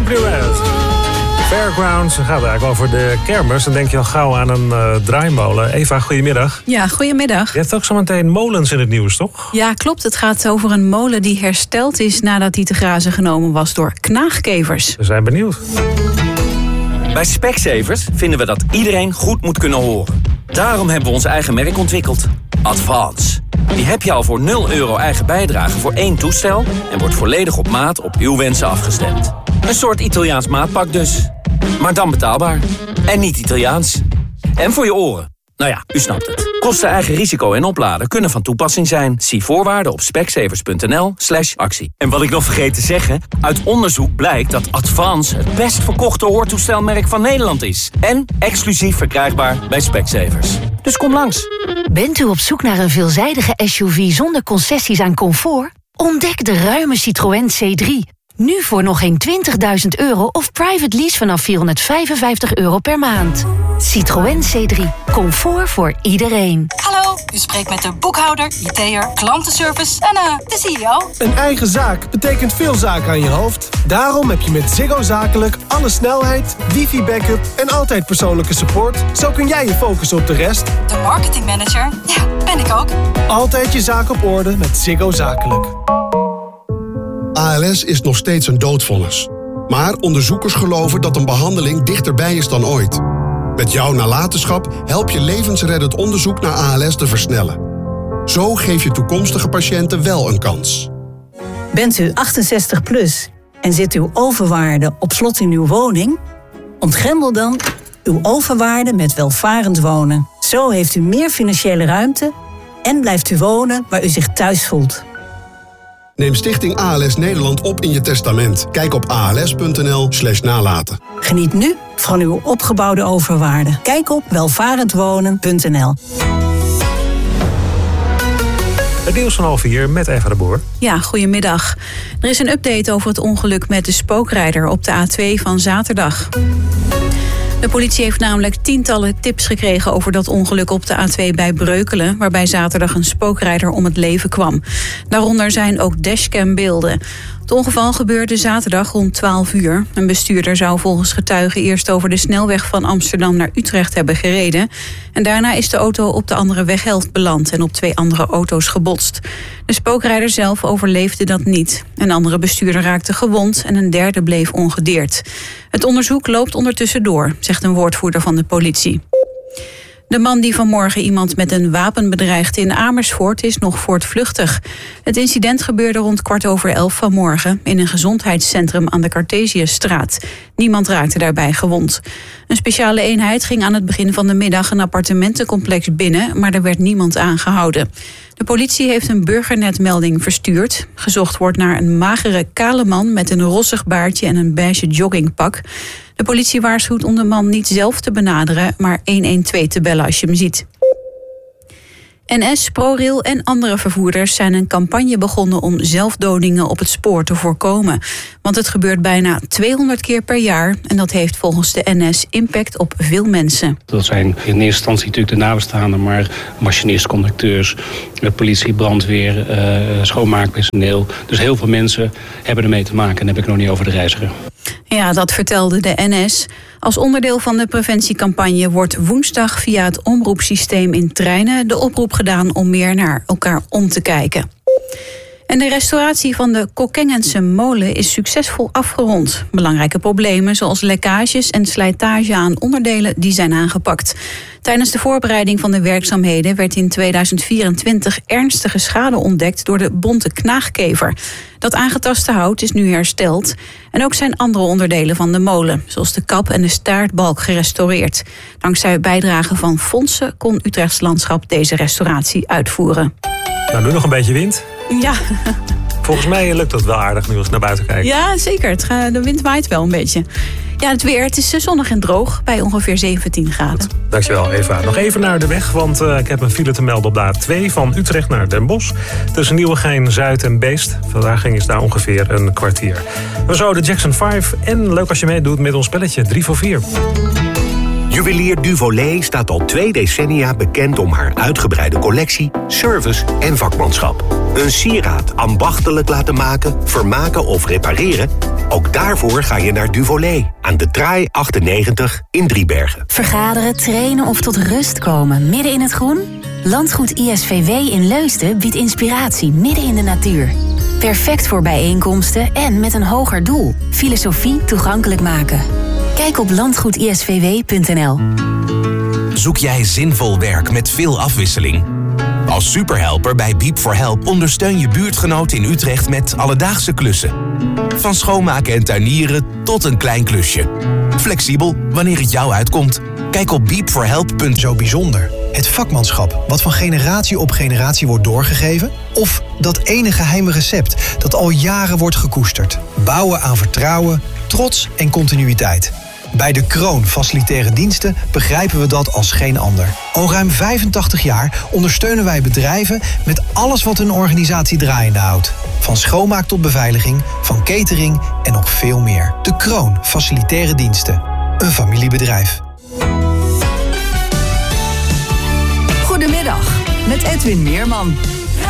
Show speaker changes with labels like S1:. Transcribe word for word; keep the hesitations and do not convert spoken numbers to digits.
S1: Simply Red. Fairgrounds gaat eigenlijk over de kermis. Dan denk je al gauw aan een uh, draaimolen. Eva, goedemiddag.
S2: Ja, goedemiddag.
S1: Je hebt ook zo meteen molens in het nieuws, toch?
S2: Ja, klopt. Het gaat over een molen die hersteld is nadat die te grazen genomen was door knaagkevers.
S1: We zijn benieuwd.
S3: Bij Specsavers vinden we dat iedereen goed moet kunnen horen. Daarom hebben we ons eigen merk ontwikkeld. Advance. Die heb je al voor nul euro eigen bijdrage voor één toestel en wordt volledig op maat op uw wensen afgestemd. Een soort Italiaans maatpak dus. Maar dan betaalbaar. En niet Italiaans. En voor je oren. Nou ja, u snapt het. Kosten, eigen risico en opladen kunnen van toepassing zijn. Zie voorwaarden op specsavers.nl slash actie. En wat ik nog vergeet te zeggen, uit onderzoek blijkt dat Advance het best verkochte hoortoestelmerk van Nederland is. En exclusief verkrijgbaar bij Specsavers. Dus kom langs.
S4: Bent u op zoek naar een veelzijdige S U V zonder concessies aan comfort? Ontdek de ruime Citroën C drie. Nu voor nog geen twintigduizend euro of private lease vanaf vierhonderdvijfenvijftig euro per maand. Citroën C drie. Comfort voor iedereen.
S5: Hallo, u spreekt met de boekhouder, I T'er, klantenservice en uh, de C E O.
S6: Een eigen zaak betekent veel zaken aan je hoofd. Daarom heb je met Ziggo Zakelijk alle snelheid, wifi-backup en altijd persoonlijke support. Zo kun jij je focussen op de rest.
S5: De marketingmanager, ja, ben ik ook.
S6: Altijd je zaak op orde met Ziggo Zakelijk.
S7: A L S is nog steeds een doodvonnis. Maar onderzoekers geloven dat een behandeling dichterbij is dan ooit. Met jouw nalatenschap help je levensreddend onderzoek naar A L S te versnellen. Zo geef je toekomstige patiënten wel een kans.
S8: Bent u achtenzestig plus en zit uw overwaarde op slot in uw woning? Ontgrendel dan uw overwaarde met welvarend wonen. Zo heeft u meer financiële ruimte en blijft u wonen waar u zich thuis voelt.
S7: Neem Stichting A L S Nederland op in je testament. Kijk op als.nl slash nalaten.
S8: Geniet nu van uw opgebouwde overwaarde. Kijk op welvarendwonen punt n l.
S1: Het nieuws van half vier met Eva de Boer.
S2: Ja, goedemiddag. Er is een update over het ongeluk met de spookrijder op de A twee van zaterdag. De politie heeft namelijk tientallen tips gekregen over dat ongeluk op de A twee bij Breukelen, waarbij zaterdag een spookrijder om het leven kwam. Daaronder zijn ook dashcambeelden. Het ongeval gebeurde zaterdag rond twaalf uur. Een bestuurder zou volgens getuigen eerst over de snelweg van Amsterdam naar Utrecht hebben gereden. En daarna is de auto op de andere weghelft beland en op twee andere auto's gebotst. De spookrijder zelf overleefde dat niet. Een andere bestuurder raakte gewond en een derde bleef ongedeerd. Het onderzoek loopt ondertussen door, zegt een woordvoerder van de politie. De man die vanmorgen iemand met een wapen bedreigde in Amersfoort is nog voortvluchtig. Het incident gebeurde rond kwart over elf vanmorgen in een gezondheidscentrum aan de Cartesiusstraat. Niemand raakte daarbij gewond. Een speciale eenheid ging aan het begin van de middag een appartementencomplex binnen, maar er werd niemand aangehouden. De politie heeft een burgernetmelding verstuurd. Gezocht wordt naar een magere, kale man met een rossig baardje en een beige joggingpak. De politie waarschuwt om de man niet zelf te benaderen, maar honderdtwaalf te bellen als je hem ziet. N S, ProRail en andere vervoerders zijn een campagne begonnen om zelfdodingen op het spoor te voorkomen. Want het gebeurt bijna tweehonderd keer per jaar en dat heeft volgens de N S impact op veel mensen.
S9: Dat zijn in eerste instantie natuurlijk de nabestaanden, maar machinisten, conducteurs, politie, brandweer, uh, schoonmaakpersoneel. Dus heel veel mensen hebben ermee te maken en dan heb ik nog niet over de reiziger.
S2: Ja, dat vertelde de N S. Als onderdeel van de preventiecampagne wordt woensdag via het omroepsysteem in treinen de oproep gedaan om meer naar elkaar om te kijken. En de restauratie van de Kockengense molen is succesvol afgerond. Belangrijke problemen zoals lekkages en slijtage aan onderdelen die zijn aangepakt. Tijdens de voorbereiding van de werkzaamheden werd in tweeduizend vierentwintig ernstige schade ontdekt door de bonte knaagkever. Dat aangetaste hout is nu hersteld. En ook zijn andere onderdelen van de molen, zoals de kap en de staartbalk, gerestaureerd. Dankzij bijdrage van fondsen kon Utrechts Landschap deze restauratie uitvoeren.
S1: Nou, nu nog een beetje wind.
S2: Ja.
S1: Volgens mij lukt dat wel aardig nu als ik naar buiten kijk.
S2: Ja, zeker. Het ga, de wind waait wel een beetje. Ja, het weer. Het is zonnig en droog bij ongeveer zeventien graden.
S1: Goed, dankjewel Eva. Nog even naar de weg, want uh, ik heb een file te melden op de A twee van Utrecht naar Den Bosch. Tussen Nieuwegein, Zuid en Beest. Vandaag ging het daar ongeveer een kwartier. We zouden Jackson vijf en leuk als je meedoet met ons spelletje drie voor vier.
S10: Juwelier Duvolet staat al twee decennia bekend om haar uitgebreide collectie, service en vakmanschap. Een sieraad ambachtelijk laten maken, vermaken of repareren? Ook daarvoor ga je naar Duvolet aan de Draai achtennegentig in Driebergen.
S4: Vergaderen, trainen of tot rust komen midden in het groen? Landgoed I S V W in Leusden biedt inspiratie midden in de natuur. Perfect voor bijeenkomsten en met een hoger doel. Filosofie toegankelijk maken. Kijk op landgoed I S V W punt n l.
S11: Zoek jij zinvol werk met veel afwisseling? Als superhelper bij Beep for Help ondersteun je buurtgenoot in Utrecht met alledaagse klussen. Van schoonmaken en tuinieren tot een klein klusje. Flexibel wanneer het jou uitkomt. Kijk op beep for help punt n l.
S12: Zo bijzonder. Het vakmanschap wat van generatie op generatie wordt doorgegeven? Of dat ene geheime recept dat al jaren wordt gekoesterd? Bouwen aan vertrouwen, trots en continuïteit. Bij De Kroon Facilitaire Diensten begrijpen we dat als geen ander. Al ruim vijfentachtig jaar ondersteunen wij bedrijven met alles wat hun organisatie draaiende houdt. Van schoonmaak tot beveiliging, van catering en nog veel meer. De Kroon Facilitaire Diensten. Een familiebedrijf.
S13: Goedemiddag, met Edwin Meerman.